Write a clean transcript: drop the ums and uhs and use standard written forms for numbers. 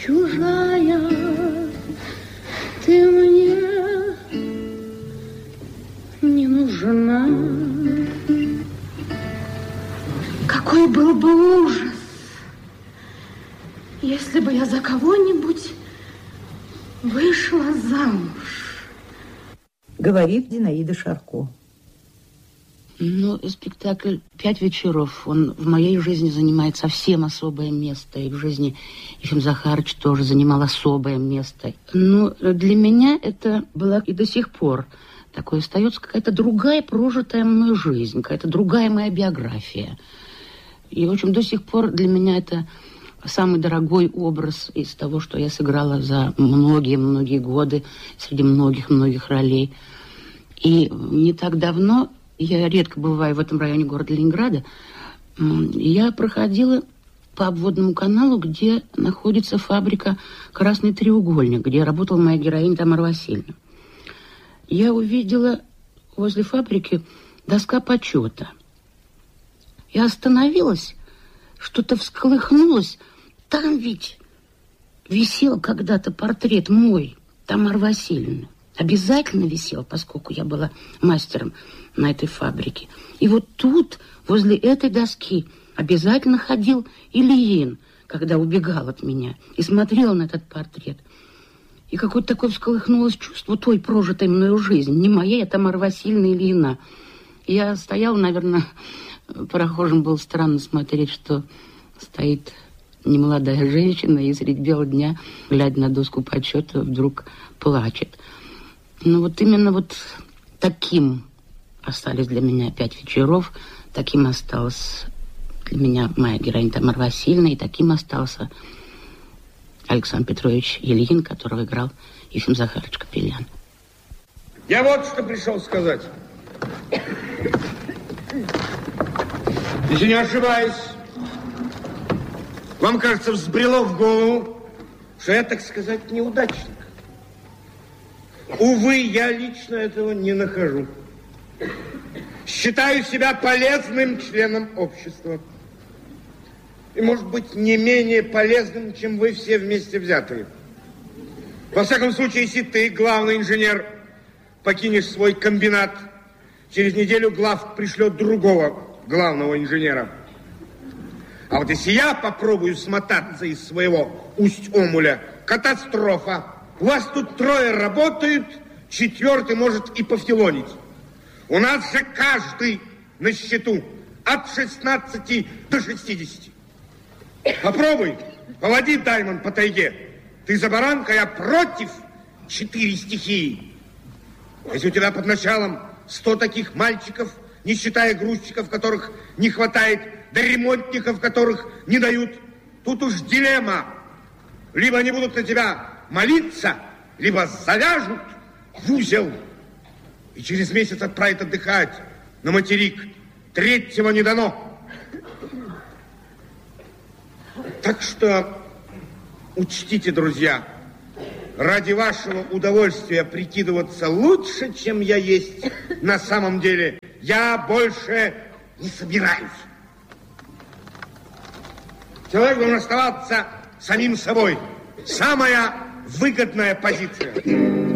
чужая, ты мне не нужна. Какой был бы ужас, если бы я за кого-нибудь вышла замуж. Говорит Зинаида Шарко. Ну, спектакль «5 вечеров», он в моей жизни занимает совсем особое место. И в жизни Ефим Захарович тоже занимал особое место. Но для меня это было и до сих пор такое остается какая-то другая прожитая мной жизнь, какая-то другая моя биография. И, в общем, до сих пор для меня это самый дорогой образ из того, что я сыграла за многие-многие годы среди многих-многих ролей. И не так давно, я редко бываю в этом районе города Ленинграда, я проходила по обводному каналу, где находится фабрика «Красный треугольник», где работала моя героиня Тамара Васильевна. Я увидела возле фабрики доска почета. Я остановилась, что-то всколыхнулось. Там ведь висел когда-то портрет мой, Тамары Васильевны. Обязательно висел, поскольку я была мастером на этой фабрике. И вот тут, возле этой доски, обязательно ходил Ильин, когда убегал от меня, и смотрел на этот портрет. И какое-то такое всколыхнулось чувство той прожитой мною жизни. Не моей, а Тамара Васильевна Ильина. Я стояла, наверное, прохожим было странно смотреть, что стоит немолодая женщина и средь бела дня, глядя на доску почета, вдруг плачет. Но вот именно вот таким остались для меня 5 вечеров, таким осталась для меня моя героиня Тамара Васильевна, и таким остался Александр Петрович Ильин, которого играл Ефим Захарович Капелян. Я вот что пришел сказать. Если не ошибаюсь, вам, кажется, взбрело в голову, что я, так сказать, неудачник. Увы, я лично этого не нахожу. Считаю себя полезным членом общества. И, может быть, не менее полезным, чем вы все вместе взятые. Во всяком случае, если ты, главный инженер, покинешь свой комбинат, через неделю глав пришлет другого главного инженера. А вот если я попробую смотаться из своего Усть-Омуля, катастрофа. У вас тут 3 работают, 4 может и повтелонить. У нас же каждый на счету от 16 до 60. Попробуй, поводи, Даймон, по тайге. Ты за баранка, я против 4 стихии. Если у тебя под началом 100 таких мальчиков, не считая грузчиков, которых не хватает, да ремонтников, которых не дают, тут уж дилемма. Либо они будут на тебя молиться, либо завяжут в узел и через месяц отправят отдыхать на материк. 3-го не дано. Так что учтите, друзья, ради вашего удовольствия прикидываться лучше, чем я есть на самом деле, я больше не собираюсь. Человек должен оставаться самим собой. Самая выгодная позиция.